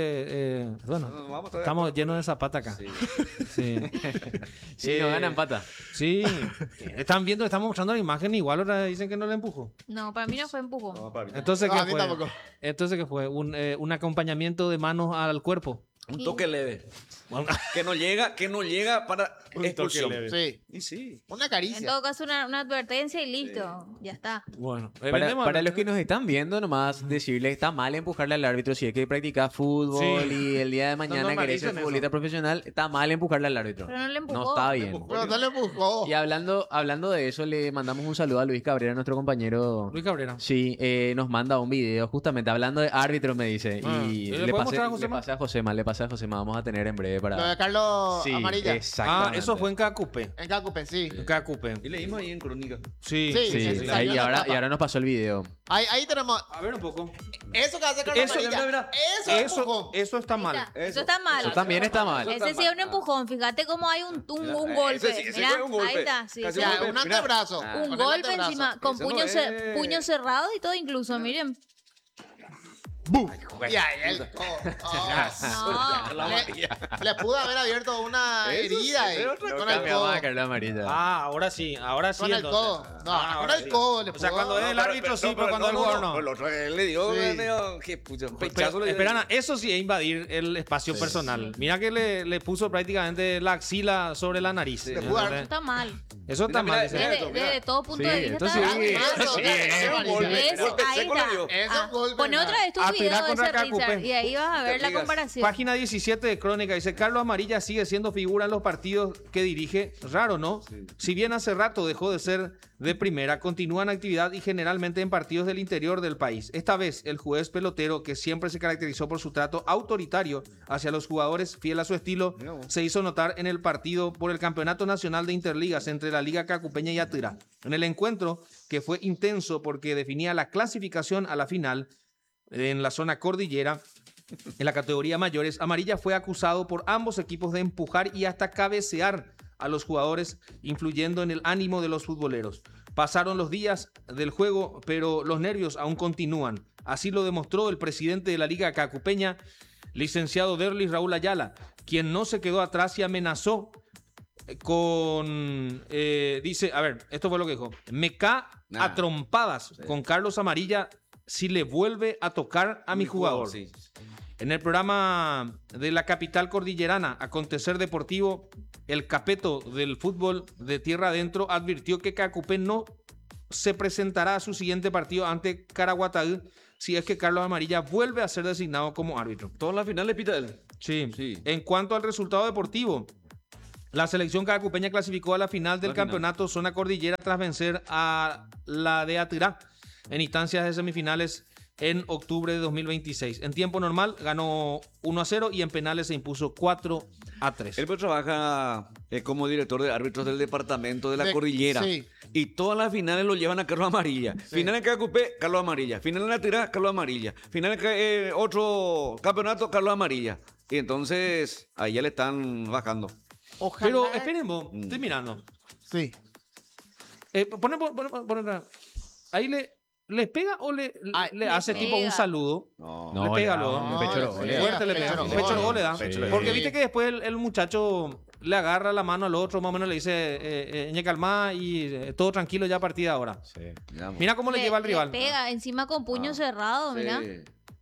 [SPEAKER 2] Bueno,
[SPEAKER 5] No, vamos a ver.
[SPEAKER 2] estamos llenos de zapata acá.
[SPEAKER 5] Sí.
[SPEAKER 2] Sí.
[SPEAKER 4] Si no gana, empata.
[SPEAKER 2] Sí. Están viendo, estamos mostrando la imagen, igual ahora dicen que no le empujó.
[SPEAKER 3] No, para mí no fue empujón.
[SPEAKER 5] No, para mí no.
[SPEAKER 2] Entonces,
[SPEAKER 6] No,
[SPEAKER 2] ¿qué
[SPEAKER 6] a mí
[SPEAKER 2] fue?
[SPEAKER 6] tampoco.
[SPEAKER 2] Entonces, ¿qué fue? Un acompañamiento de manos al cuerpo.
[SPEAKER 5] Un toque leve. Que no llega para expulsión.
[SPEAKER 2] leve.
[SPEAKER 6] Sí.
[SPEAKER 5] Y sí.
[SPEAKER 6] Una
[SPEAKER 3] En
[SPEAKER 6] caricia.
[SPEAKER 3] todo caso, una advertencia y listo. Ya está.
[SPEAKER 2] Bueno,
[SPEAKER 4] Para los que nos están viendo, nomás decirle está mal empujarle al árbitro si es que practica fútbol
[SPEAKER 2] Sí.
[SPEAKER 4] y el día de mañana querés ser
[SPEAKER 2] normalicen
[SPEAKER 4] futbolista
[SPEAKER 2] eso.
[SPEAKER 4] profesional, está mal empujarle al árbitro.
[SPEAKER 3] Pero no le empujó.
[SPEAKER 4] No está bien.
[SPEAKER 6] Pero no le empujó.
[SPEAKER 4] Y hablando de eso, le mandamos un saludo a Luis Cabrera, nuestro compañero.
[SPEAKER 2] Luis Cabrera.
[SPEAKER 4] Sí, nos manda un video justamente hablando de árbitro, me dice.
[SPEAKER 2] Ah,
[SPEAKER 4] Y
[SPEAKER 2] ¿le
[SPEAKER 4] le
[SPEAKER 2] puedo
[SPEAKER 4] pasé,
[SPEAKER 2] mostrar a Josema?
[SPEAKER 4] le pasé a Josema. Vamos a tener en breve para.
[SPEAKER 6] Lo de Carlos
[SPEAKER 4] Sí,
[SPEAKER 6] Amarilla.
[SPEAKER 2] Ah,
[SPEAKER 4] exactamente.
[SPEAKER 2] eso fue en Cacupe.
[SPEAKER 6] En Cacupe, sí.
[SPEAKER 2] Cacupe.
[SPEAKER 5] Y leímos ahí en crónica.
[SPEAKER 2] Sí.
[SPEAKER 6] Sí,
[SPEAKER 4] Sí,
[SPEAKER 6] sí,
[SPEAKER 4] ahí,
[SPEAKER 6] salió
[SPEAKER 4] y
[SPEAKER 6] la
[SPEAKER 4] ahora,
[SPEAKER 6] tapa.
[SPEAKER 4] y ahora nos pasó el video.
[SPEAKER 6] Ahí tenemos.
[SPEAKER 2] A ver un poco.
[SPEAKER 6] Eso que hace Carlos
[SPEAKER 2] Eso,
[SPEAKER 6] Amarilla.
[SPEAKER 5] mira,
[SPEAKER 6] Eso empujó.
[SPEAKER 2] Eso está mal.
[SPEAKER 3] Eso está mal.
[SPEAKER 4] Eso también está mal.
[SPEAKER 3] Ese sí es un empujón. Fíjate cómo hay un golpe.
[SPEAKER 5] ese
[SPEAKER 3] Mira,
[SPEAKER 5] fue un golpe.
[SPEAKER 3] ahí está. Sí,
[SPEAKER 5] Casi
[SPEAKER 3] sí.
[SPEAKER 6] Ya,
[SPEAKER 5] golpe.
[SPEAKER 6] un
[SPEAKER 5] Mira.
[SPEAKER 6] antebrazo.
[SPEAKER 5] Ah.
[SPEAKER 3] Un
[SPEAKER 6] Con el
[SPEAKER 3] golpe
[SPEAKER 6] antebrazo.
[SPEAKER 3] encima, con
[SPEAKER 5] Eso no
[SPEAKER 3] puños
[SPEAKER 5] es-
[SPEAKER 3] puño cerrado y todo incluso, miren.
[SPEAKER 6] Y ahí el codo. Oh.
[SPEAKER 3] No.
[SPEAKER 6] Le pudo haber abierto una herida ahí. Con el codo.
[SPEAKER 4] Vamos a Carlos Amarilla.
[SPEAKER 2] Ah, ahora sí
[SPEAKER 6] Con el
[SPEAKER 2] entonces.
[SPEAKER 6] codo. No,
[SPEAKER 2] Ah,
[SPEAKER 6] con
[SPEAKER 2] ahora
[SPEAKER 6] el
[SPEAKER 2] sí.
[SPEAKER 6] codo le
[SPEAKER 2] O sea,
[SPEAKER 6] pudo.
[SPEAKER 2] cuando es el árbitro sí, pero cuando el jugador no.
[SPEAKER 5] El otro le dio
[SPEAKER 6] Sí.
[SPEAKER 5] medio. ¿Qué puso? Un
[SPEAKER 2] Pero,
[SPEAKER 5] pechazo le dio.
[SPEAKER 2] espera, Ana, eso sí es invadir el espacio personal. Mira que le puso prácticamente la axila sobre la nariz.
[SPEAKER 5] Sí.
[SPEAKER 6] Le pudo dar-
[SPEAKER 3] Eso está mal.
[SPEAKER 2] Eso está
[SPEAKER 5] Mira,
[SPEAKER 2] mal.
[SPEAKER 5] mira,
[SPEAKER 2] dice.
[SPEAKER 3] Desde todo punto
[SPEAKER 4] Sí,
[SPEAKER 3] de vista.
[SPEAKER 4] esto
[SPEAKER 3] está
[SPEAKER 4] sí.
[SPEAKER 3] mal.
[SPEAKER 6] Eso,
[SPEAKER 5] Es un golpe.
[SPEAKER 3] Eso,
[SPEAKER 5] Golpe
[SPEAKER 3] ahí
[SPEAKER 5] seco le
[SPEAKER 3] está.
[SPEAKER 5] dio.
[SPEAKER 6] Es un golpe,
[SPEAKER 3] Poné
[SPEAKER 6] nada.
[SPEAKER 3] otra vez tu
[SPEAKER 2] A
[SPEAKER 3] video
[SPEAKER 2] tirar
[SPEAKER 3] de
[SPEAKER 2] contra
[SPEAKER 3] ese Richard
[SPEAKER 2] Cacupe.
[SPEAKER 3] y ahí vas a ver la
[SPEAKER 5] Ligas.
[SPEAKER 3] comparación.
[SPEAKER 2] Página 17 de Crónica dice: Carlos Amarilla sigue siendo figura en los partidos que dirige. Raro, ¿no? Si bien hace rato dejó de ser de primera, continúa en actividad y generalmente en partidos del interior del país. Esta vez, el juez pelotero, que siempre se caracterizó por su trato autoritario hacia los jugadores, fiel a su estilo, se hizo notar en el partido por el Campeonato Nacional de Interligas entre la Liga Cacupeña y Atira. En el encuentro, que fue intenso porque definía la clasificación a la final en la zona cordillera, en la categoría mayores, Amarilla fue acusado por ambos equipos de empujar y hasta cabecear a los jugadores, influyendo en el ánimo de los futboleros. Pasaron los días del juego, pero los nervios aún continúan. Así lo demostró el presidente de la Liga Cacupeña, licenciado Derlis Raúl Ayala, quien no se quedó atrás y amenazó con... dice, a ver, esto fue lo que dijo. Me ca a trompadas con Carlos Amarilla si le vuelve a tocar a mi jugador.
[SPEAKER 5] Sí.
[SPEAKER 2] En el programa de la capital cordillerana, Acontecer Deportivo, el capeto del fútbol de tierra adentro advirtió que Cacupe no se presentará a su siguiente partido ante Caraguatá si es que Carlos Amarilla vuelve a ser designado como árbitro.
[SPEAKER 5] Toda la final le pita él.
[SPEAKER 2] Sí.
[SPEAKER 5] Sí.
[SPEAKER 2] En cuanto al resultado deportivo, La selección cacupeña clasificó a la final del
[SPEAKER 5] La final.
[SPEAKER 2] campeonato Zona Cordillera tras vencer a la de Atirá en instancias de semifinales en octubre de 2026. En tiempo normal ganó 1-0 y en penales se impuso 4-3.
[SPEAKER 5] Él pues trabaja como director de árbitros del departamento de la Cordillera.
[SPEAKER 6] Sí.
[SPEAKER 5] Y todas las finales lo llevan a Carlos Amarilla. Final en Cacupé, Carlos Amarilla. Final en la Tirá, Carlos Amarilla. Final en otro campeonato, Carlos Amarilla. Y entonces ahí ya le están bajando.
[SPEAKER 6] Ojalá.
[SPEAKER 2] Pero esperen, vos, estoy mirando.
[SPEAKER 6] Sí.
[SPEAKER 2] Poné, ahí le pega o le
[SPEAKER 3] le
[SPEAKER 2] hace
[SPEAKER 3] pega.
[SPEAKER 2] tipo un saludo.
[SPEAKER 5] No.
[SPEAKER 2] Le pega luego.
[SPEAKER 4] un pecho de
[SPEAKER 6] No,
[SPEAKER 4] gol,
[SPEAKER 6] le
[SPEAKER 2] Fuerte le
[SPEAKER 6] Pecho
[SPEAKER 2] pega.
[SPEAKER 6] de
[SPEAKER 2] Pecho de
[SPEAKER 6] gol.
[SPEAKER 2] gol le da.
[SPEAKER 5] Pecho de
[SPEAKER 2] Porque
[SPEAKER 5] gol.
[SPEAKER 2] viste que después el muchacho le agarra la mano al otro, más o menos le dice, ñe calma y todo tranquilo ya a partir de ahora.
[SPEAKER 4] Sí.
[SPEAKER 2] Mira cómo le lleva al rival.
[SPEAKER 3] pega encima con puño cerrado, mira.
[SPEAKER 5] Sí.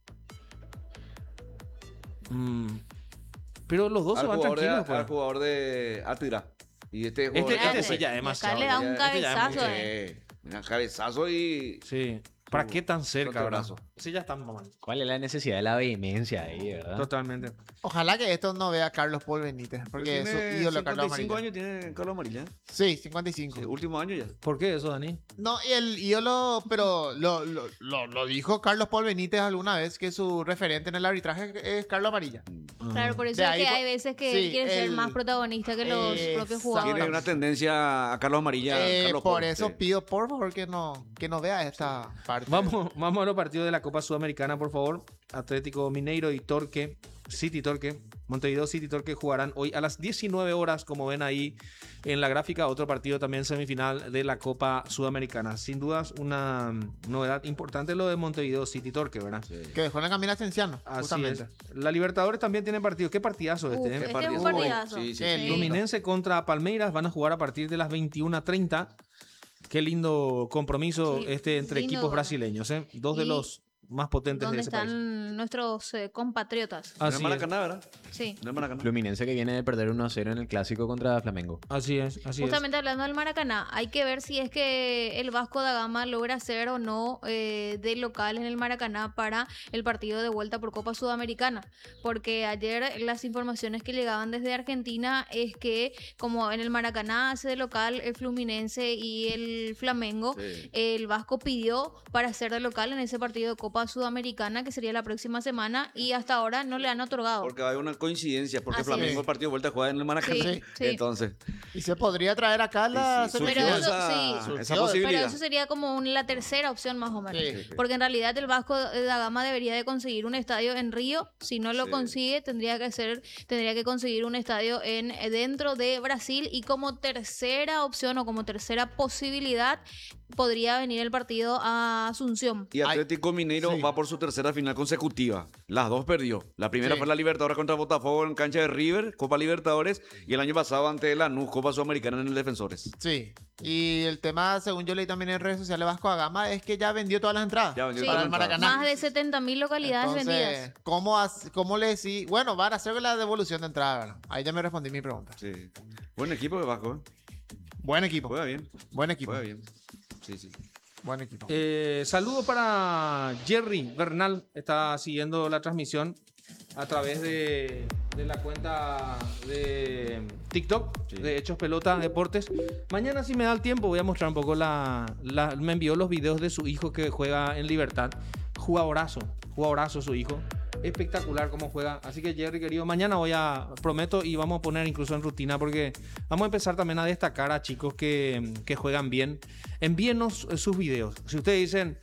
[SPEAKER 2] Mm. Pero los dos se
[SPEAKER 5] Al
[SPEAKER 2] van
[SPEAKER 5] jugador,
[SPEAKER 2] tranquilos,
[SPEAKER 5] al
[SPEAKER 2] pues.
[SPEAKER 5] jugador de Atira. Y este jugador
[SPEAKER 2] Este
[SPEAKER 5] de
[SPEAKER 2] sí ya es
[SPEAKER 3] Y
[SPEAKER 2] demasiado.
[SPEAKER 3] acá le da un
[SPEAKER 2] Este ya es
[SPEAKER 3] cabezazo.
[SPEAKER 2] mucho.
[SPEAKER 5] Mira, cabezazo y...
[SPEAKER 2] Sí. ¿Para qué tan cerca,
[SPEAKER 5] Otro
[SPEAKER 2] verdad?
[SPEAKER 5] brazo.
[SPEAKER 2] Sí, ya están mamando.
[SPEAKER 4] ¿Cuál es la necesidad de la vehemencia ahí, verdad?
[SPEAKER 2] Totalmente.
[SPEAKER 6] Ojalá que esto no vea a Carlos Paul Benítez, porque es su
[SPEAKER 5] Tiene
[SPEAKER 6] ídolo Carlos
[SPEAKER 5] 55
[SPEAKER 6] Amarilla.
[SPEAKER 5] años tiene Carlos Amarilla.
[SPEAKER 6] Sí, 55.
[SPEAKER 5] Sí, último año ya.
[SPEAKER 2] ¿Por qué eso, Dani?
[SPEAKER 6] No, y el ídolo, pero lo dijo Carlos Paul Benítez alguna vez, que su referente en el arbitraje es Carlos Amarilla.
[SPEAKER 3] Claro, por eso
[SPEAKER 6] De
[SPEAKER 3] es
[SPEAKER 6] ahí
[SPEAKER 3] que
[SPEAKER 6] po-
[SPEAKER 3] hay veces que
[SPEAKER 6] sí,
[SPEAKER 3] él quiere ser
[SPEAKER 6] el-
[SPEAKER 3] más protagonista que los propios
[SPEAKER 6] Exacto.
[SPEAKER 3] jugadores.
[SPEAKER 5] Tiene una tendencia a Carlos Amarilla. Carlos
[SPEAKER 6] Por
[SPEAKER 5] Paul,
[SPEAKER 6] eso
[SPEAKER 5] sí.
[SPEAKER 6] pido, por favor, que no vea esta parte.
[SPEAKER 2] Vamos a los partidos de la Copa Sudamericana, por favor. Atlético Mineiro y Torque, City Torque, Montevideo City Torque jugarán hoy a las 19 horas, como ven ahí en la gráfica. Otro partido también semifinal de la Copa Sudamericana. Sin dudas, una novedad importante lo de Montevideo City Torque, ¿verdad?
[SPEAKER 6] Que dejó en la camina Cienciano,
[SPEAKER 2] Así
[SPEAKER 6] justamente.
[SPEAKER 2] es. La Libertadores también tiene partidos. ¿Qué partidazo
[SPEAKER 3] Uf,
[SPEAKER 2] este?
[SPEAKER 3] este es
[SPEAKER 5] partido.
[SPEAKER 3] un partidazo.
[SPEAKER 5] Sí, sí,
[SPEAKER 6] Qué
[SPEAKER 5] sí.
[SPEAKER 6] lindo.
[SPEAKER 2] Fluminense contra Palmeiras van a jugar a partir de las 21:30. Qué lindo compromiso
[SPEAKER 3] Sí,
[SPEAKER 2] entre
[SPEAKER 3] lindo.
[SPEAKER 2] equipos brasileños, ¿eh? Dos de
[SPEAKER 3] Y
[SPEAKER 2] los más potentes de
[SPEAKER 3] ¿Dónde
[SPEAKER 2] ese país.
[SPEAKER 3] están nuestros compatriotas?
[SPEAKER 5] No es
[SPEAKER 2] Así es.
[SPEAKER 5] Maracaná, ¿verdad?
[SPEAKER 3] Sí.
[SPEAKER 5] No es Maracaná.
[SPEAKER 4] Fluminense que viene de perder 1-0 en el clásico contra Flamengo.
[SPEAKER 2] Así es, así es.
[SPEAKER 3] Justamente hablando del Maracaná, hay que ver si es que el Vasco da Gama logra ser o no de local en el Maracaná para el partido de vuelta por Copa Sudamericana. Porque ayer las informaciones que llegaban desde Argentina es que como en el Maracaná hace de local el Fluminense y el Flamengo,
[SPEAKER 5] Sí.
[SPEAKER 3] el Vasco pidió para ser de local en ese partido de Copa Sudamericana que sería la próxima semana y hasta ahora no le han otorgado.
[SPEAKER 5] Porque hay una coincidencia, porque
[SPEAKER 3] Así
[SPEAKER 5] Flamengo
[SPEAKER 6] es.
[SPEAKER 5] el partido de vuelta juega en el Maracaná.
[SPEAKER 3] Sí, sí.
[SPEAKER 5] Entonces,
[SPEAKER 6] Y se podría traer acá la
[SPEAKER 5] sí,
[SPEAKER 6] selección.
[SPEAKER 3] Pero
[SPEAKER 5] surgió
[SPEAKER 3] eso
[SPEAKER 5] esa,
[SPEAKER 3] sí.
[SPEAKER 5] esa
[SPEAKER 6] Pero
[SPEAKER 5] posibilidad.
[SPEAKER 3] Pero eso sería como la tercera opción más o menos.
[SPEAKER 6] Sí.
[SPEAKER 3] Porque en realidad el Vasco da Gama debería de conseguir un estadio en Río. Si no lo
[SPEAKER 5] Sí.
[SPEAKER 3] consigue, tendría que conseguir un estadio dentro de Brasil. Y como tercera opción o como tercera posibilidad, podría venir el partido a Asunción.
[SPEAKER 5] Y Atlético Mineiro
[SPEAKER 6] sí.
[SPEAKER 5] va por su tercera final consecutiva. Las dos perdió. La primera
[SPEAKER 6] Sí.
[SPEAKER 5] fue la Libertadores contra Botafogo en cancha de River, Copa Libertadores, y el año pasado ante Lanús, Copa Sudamericana en el Defensores.
[SPEAKER 6] Sí. Y el tema, según yo leí también en redes sociales Vasco da Gama, es que ya vendió todas las entradas
[SPEAKER 5] Ya vendió
[SPEAKER 3] Sí,
[SPEAKER 6] para
[SPEAKER 5] todas
[SPEAKER 6] el
[SPEAKER 5] las entradas.
[SPEAKER 6] Maracaná.
[SPEAKER 3] Más de 70.000 localidades
[SPEAKER 6] Entonces,
[SPEAKER 3] vendidas.
[SPEAKER 6] ¿cómo le decís? Bueno, van a hacer la devolución de entrada, ¿verdad? Ahí ya me respondí mi pregunta.
[SPEAKER 5] Sí. Buen equipo de Vasco, ¿eh?
[SPEAKER 6] Buen equipo.
[SPEAKER 5] Juega bien.
[SPEAKER 6] Buen equipo.
[SPEAKER 5] Juega bien. Sí, sí.
[SPEAKER 6] Buen equipo.
[SPEAKER 2] Saludo para Jerry Bernal. Está siguiendo la transmisión a través de la cuenta de TikTok
[SPEAKER 5] Sí.
[SPEAKER 2] de Hechos Pelota Deportes. Mañana, si me da el tiempo, voy a mostrar un poco me envió los videos de su hijo que juega en Libertad. Jugadorazo su hijo. Espectacular cómo juega. Así que Jerry, querido, mañana prometo y vamos a poner incluso en rutina porque vamos a empezar también a destacar a chicos que juegan bien. Envíenos sus videos. Si ustedes dicen,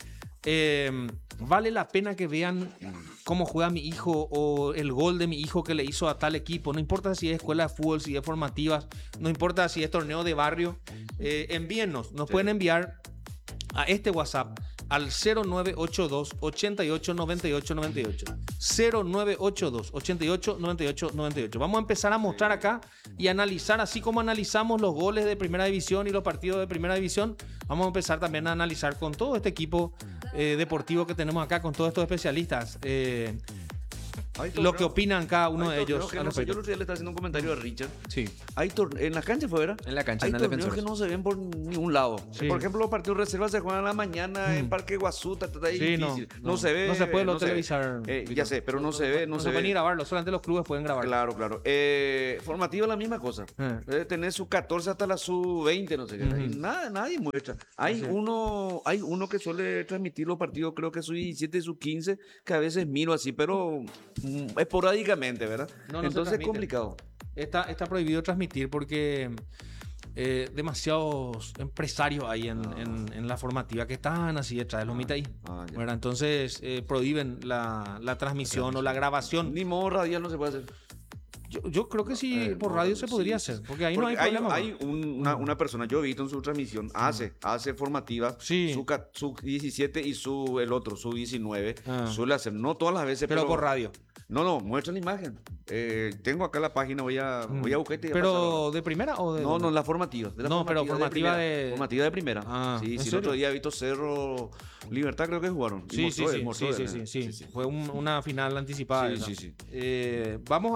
[SPEAKER 2] vale la pena que vean cómo juega mi hijo o el gol de mi hijo que le hizo a tal equipo, no importa si es escuela de fútbol, si es formativas, no importa si es torneo de barrio, envíennos. Nos pueden enviar a este WhatsApp al 0982 88 98 98 0982 88 98 98. Vamos a empezar a mostrar acá y analizar, así como analizamos los goles de primera división y los partidos de primera división, vamos a empezar también a analizar con todo este equipo deportivo que tenemos acá, con todos estos especialistas. lo que opinan cada uno de ellos
[SPEAKER 5] Que
[SPEAKER 2] al
[SPEAKER 5] no sé, yo
[SPEAKER 2] respecto.
[SPEAKER 5] el otro día le estaba haciendo un comentario a Richard.
[SPEAKER 4] Sí,
[SPEAKER 5] En la cancha fue, ¿verdad?
[SPEAKER 4] en la cancha,
[SPEAKER 5] Hay
[SPEAKER 4] en el
[SPEAKER 5] torneos
[SPEAKER 4] defensor.
[SPEAKER 5] que no se ven por ningún lado.
[SPEAKER 2] Sí.
[SPEAKER 5] Por ejemplo, los partidos reservas se juegan a la mañana en Parque Guazú, ahí
[SPEAKER 2] Sí,
[SPEAKER 5] difícil. No se ve.
[SPEAKER 2] No se puede lo
[SPEAKER 5] no se ve.
[SPEAKER 2] televisar.
[SPEAKER 5] Ya
[SPEAKER 2] Víctor.
[SPEAKER 5] sé, pero no se ve, no
[SPEAKER 2] No
[SPEAKER 5] se
[SPEAKER 2] se pueden ni
[SPEAKER 5] ve.
[SPEAKER 2] grabarlo, solamente los clubes pueden grabar.
[SPEAKER 5] Claro, claro. Formativa la misma cosa. Debe tener su 14 hasta la sub 20, no sé qué. Y nada, nadie muestra. Hay uno que suele transmitir los partidos, creo que su 17 y su 15, que a veces miro así, pero esporádicamente, ¿verdad?
[SPEAKER 2] No, no se
[SPEAKER 5] Entonces es
[SPEAKER 2] transmite.
[SPEAKER 5] complicado.
[SPEAKER 2] Está prohibido transmitir porque demasiados empresarios hay en la formativa que están así detrás de los mitad ahí.
[SPEAKER 5] Ya.
[SPEAKER 2] ¿Verdad? Entonces prohíben la transmisión o la grabación.
[SPEAKER 5] Ni modo radial no se puede hacer.
[SPEAKER 2] Yo creo que sí, por radio se podría hacer, porque ahí no hay
[SPEAKER 5] Porque
[SPEAKER 2] problema.
[SPEAKER 5] hay una persona, yo he visto en su transmisión, hace formativas,
[SPEAKER 2] Sí.
[SPEAKER 5] su 17 y el otro, su 19,
[SPEAKER 2] Ah.
[SPEAKER 5] suele hacer, no todas las veces,
[SPEAKER 2] pero por radio.
[SPEAKER 5] No, muestra la imagen. Tengo acá la página, voy a buscar y te voy a pasar
[SPEAKER 2] ¿Pero
[SPEAKER 5] ahora.
[SPEAKER 2] de primera o de
[SPEAKER 5] No,
[SPEAKER 2] dónde?
[SPEAKER 5] la formativa. De la
[SPEAKER 2] No, pero formativa
[SPEAKER 5] primera.
[SPEAKER 2] de-
[SPEAKER 5] Formativa de primera.
[SPEAKER 2] Ah,
[SPEAKER 5] sí,
[SPEAKER 2] ¿en
[SPEAKER 5] sí, el
[SPEAKER 2] serio?
[SPEAKER 5] otro día he visto Cerro Libertad, creo que jugaron. Y
[SPEAKER 2] Sí, sí,
[SPEAKER 5] mostró,
[SPEAKER 2] sí,
[SPEAKER 5] mostró,
[SPEAKER 2] sí,
[SPEAKER 5] ¿verdad?
[SPEAKER 2] sí, sí. Fue una final anticipada.
[SPEAKER 5] Sí,
[SPEAKER 2] esa.
[SPEAKER 5] sí, sí.
[SPEAKER 2] Vamos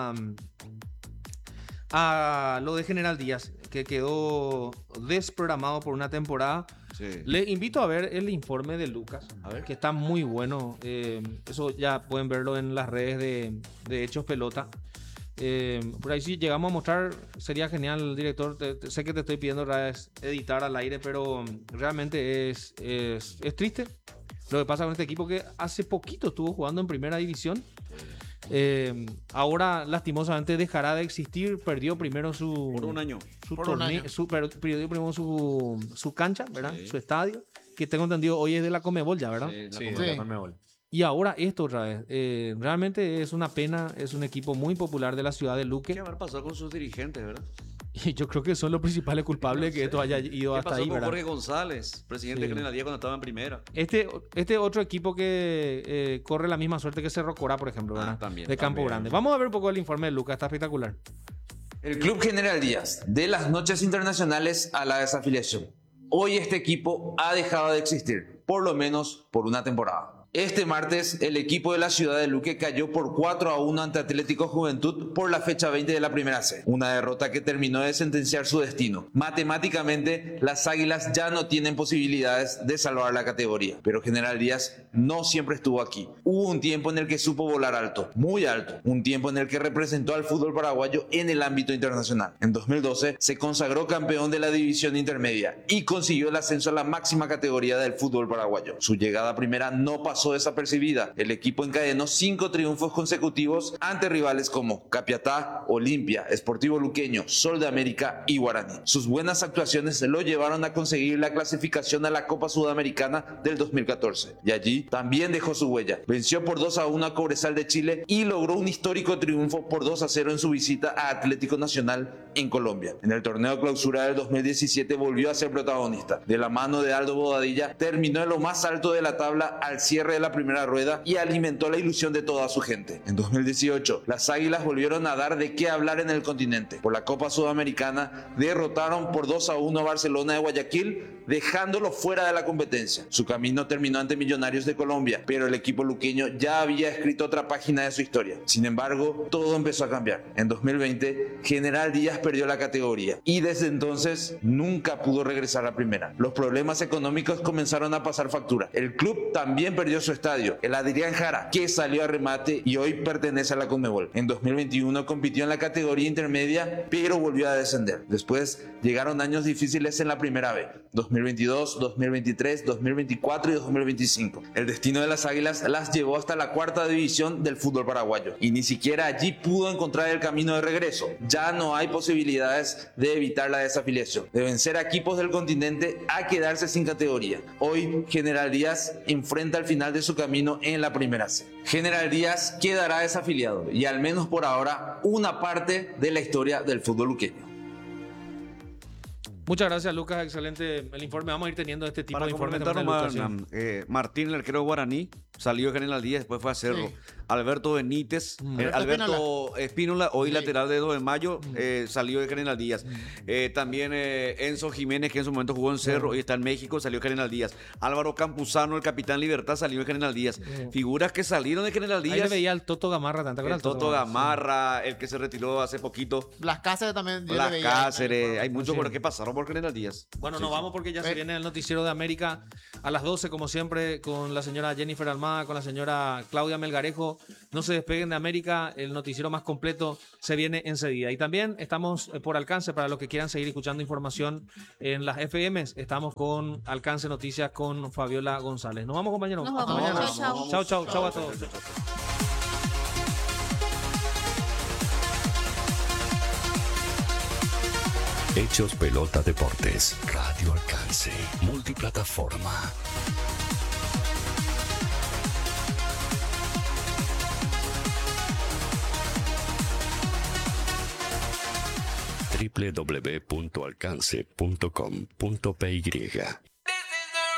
[SPEAKER 2] a lo de General Díaz, que quedó desprogramado por una temporada.
[SPEAKER 5] Sí.
[SPEAKER 2] Le invito a ver el informe de Lucas,
[SPEAKER 5] A ver.
[SPEAKER 2] que está muy bueno. Eso ya pueden verlo en las redes de Hechos Pelota. Por ahí si llegamos a mostrar, sería genial, director. Sé que te estoy pidiendo otra vez editar al aire, pero realmente es triste lo que pasa con este equipo que hace poquito estuvo jugando en primera división. Ahora lastimosamente dejará de existir. Perdió primero
[SPEAKER 5] Por un año.
[SPEAKER 2] su
[SPEAKER 6] Por un
[SPEAKER 2] torneo,
[SPEAKER 6] año.
[SPEAKER 2] perdió primero su cancha, ¿verdad?
[SPEAKER 5] Sí.
[SPEAKER 2] Su estadio, que tengo entendido hoy es de la Conmebol ya, ¿verdad?
[SPEAKER 5] Sí, la
[SPEAKER 4] Sí,
[SPEAKER 5] Conmebol.
[SPEAKER 6] Sí.
[SPEAKER 4] Conmebol.
[SPEAKER 2] Y ahora esto otra vez. Realmente es una pena, es un equipo muy popular de la ciudad de
[SPEAKER 5] ¿Qué
[SPEAKER 2] Luque
[SPEAKER 5] habrá pasado con sus dirigentes, verdad?
[SPEAKER 2] y yo creo que son los principales culpables de que esto haya ido
[SPEAKER 5] ¿Qué
[SPEAKER 2] hasta
[SPEAKER 5] pasó
[SPEAKER 2] ahí,
[SPEAKER 5] con
[SPEAKER 2] ¿verdad?
[SPEAKER 5] Jorge González, presidente
[SPEAKER 2] Sí.
[SPEAKER 5] de General Díaz cuando estaba en primera?
[SPEAKER 2] Este otro equipo que corre la misma suerte que Cerro Corá, por ejemplo, ¿verdad?
[SPEAKER 5] También,
[SPEAKER 2] de Campo
[SPEAKER 5] también.
[SPEAKER 2] Grande. Vamos a ver un poco el informe de Lucas, está espectacular.
[SPEAKER 8] El Club General Díaz, de las noches internacionales a la desafiliación. Hoy este equipo ha dejado de existir, por lo menos por una temporada. Este martes, el equipo de la ciudad de Luque cayó por 4-1 ante Atlético Juventud por la fecha 20 de la primera C. Una derrota que terminó de sentenciar su destino. Matemáticamente, las Águilas ya no tienen posibilidades de salvar la categoría. Pero General Díaz no siempre estuvo aquí. Hubo un tiempo en el que supo volar alto, muy alto. Un tiempo en el que representó al fútbol paraguayo en el ámbito internacional. En 2012, se consagró campeón de la división intermedia y consiguió el ascenso a la máxima categoría del fútbol paraguayo. Su llegada a primera no pasó desapercibida. El equipo encadenó 5 triunfos consecutivos ante rivales como Capiatá, Olimpia, Sportivo Luqueño, Sol de América y Guaraní. Sus buenas actuaciones lo llevaron a conseguir la clasificación a la Copa Sudamericana del 2014 y allí también dejó su huella. Venció por 2-1 a Cobresal de Chile y logró un histórico triunfo por 2-0 en su visita a Atlético Nacional en Colombia. En el torneo clausura del 2017 volvió a ser protagonista. De la mano de Aldo Bodadilla, terminó en lo más alto de la tabla al cierre de la primera rueda y alimentó la ilusión de toda su gente. En 2018, las Águilas volvieron a dar de qué hablar en el continente. Por la Copa Sudamericana, derrotaron por 2-1 a Barcelona de Guayaquil, dejándolo fuera de la competencia. Su camino terminó ante Millonarios de Colombia, pero el equipo luqueño ya había escrito otra página de su historia. Sin embargo, todo empezó a cambiar. En 2020, General Díaz perdió la categoría y desde entonces nunca pudo regresar a primera. Los problemas económicos comenzaron a pasar factura. El club también perdió su estadio, el Adrián Jara, que salió a remate y hoy pertenece a la Conmebol. En 2021 compitió en la categoría intermedia, pero volvió a descender. Después llegaron años difíciles en la primera B, 2022, 2023, 2024 y 2025. El destino de las Águilas las llevó hasta la cuarta división del fútbol paraguayo y ni siquiera allí pudo encontrar el camino de regreso. Ya no hay posibilidades de evitar la desafiliación. Deben ser equipos del continente a quedarse sin categoría. Hoy General Díaz enfrenta el final de su camino en la primera C. General Díaz quedará desafiliado y al menos por ahora una parte de la historia del fútbol luqueño.
[SPEAKER 2] Muchas gracias, Lucas. Excelente el informe. Vamos a ir teniendo este tipo
[SPEAKER 5] Para
[SPEAKER 2] de informes
[SPEAKER 5] complementar
[SPEAKER 2] también
[SPEAKER 5] nomás,
[SPEAKER 2] de educación.
[SPEAKER 5] Martín, el arquero guaraní, salió de General Díaz, después fue a Cerro.
[SPEAKER 6] Sí.
[SPEAKER 5] Alberto Benítez,
[SPEAKER 6] Alberto
[SPEAKER 5] Alberto Espínola, hoy
[SPEAKER 6] Sí.
[SPEAKER 5] lateral de 2 de mayo, salió de General Díaz. También Enzo Jiménez, que en su momento jugó en Cerro, hoy está en México, salió de General Díaz. Álvaro Campuzano, el capitán Libertad, salió de General Díaz. Figuras que salieron de General
[SPEAKER 2] Ahí le
[SPEAKER 5] Díaz.
[SPEAKER 2] veía al Toto Gamarra, ¿te acuerdas?
[SPEAKER 5] El Toto Gamarra, el que se retiró hace poquito.
[SPEAKER 6] Las Cáceres también. yo le
[SPEAKER 5] Las
[SPEAKER 6] veía
[SPEAKER 5] Cáceres, hay muchos
[SPEAKER 2] Sí.
[SPEAKER 5] por que pasaron por General Díaz.
[SPEAKER 2] Bueno,
[SPEAKER 5] Sí,
[SPEAKER 2] nos
[SPEAKER 5] sí.
[SPEAKER 2] vamos porque ya se viene el noticiero de América a las 12, como siempre, con la señora Jennifer Almada, con la señora Claudia Melgarejo. No se despeguen de América, el noticiero más completo se viene enseguida. Y también estamos por Alcance, para los que quieran seguir escuchando información en las FMs, estamos con Alcance Noticias con Fabiola González. Nos vamos, compañeros.
[SPEAKER 3] Nos
[SPEAKER 2] Hasta
[SPEAKER 3] vamos.
[SPEAKER 2] mañana.
[SPEAKER 3] Chau, chau.
[SPEAKER 2] Chau, chau, chau a todos.
[SPEAKER 9] Hechos Pelota Deportes, Radio Alcance, multiplataforma. www.alcance.com.py